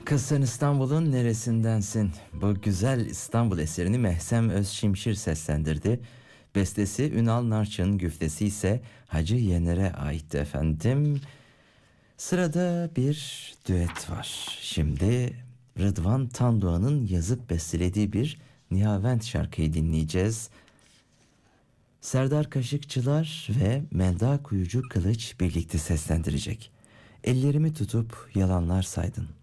Kız sen İstanbul'un neresindensin? Bu güzel İstanbul eserini Mehsem Özşimşir seslendirdi. Bestesi Ünal Narçın, güftesi ise Hacı Yener'e aitti efendim. Sırada bir düet var. Şimdi Rıdvan Tandoğan'ın yazıp bestelediği bir Nihavent şarkıyı dinleyeceğiz. Serdar Kaşıkçılar ve Melda Kuyucu Kılıç birlikte seslendirecek. Ellerimi tutup yalanlar saydın.